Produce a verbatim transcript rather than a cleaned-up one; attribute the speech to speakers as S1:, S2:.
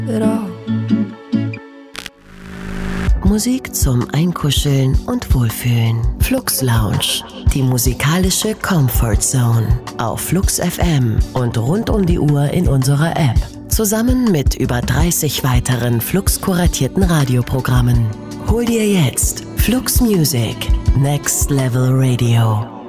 S1: at all.
S2: Musik zum Einkuscheln und Wohlfühlen. Flux Lounge, die musikalische Comfort Zone. Auf Flux F M und rund um die Uhr in unserer App. Zusammen mit über dreißig weiteren Flux-kuratierten Radioprogrammen. Hol dir jetzt Flux Music, Next Level Radio.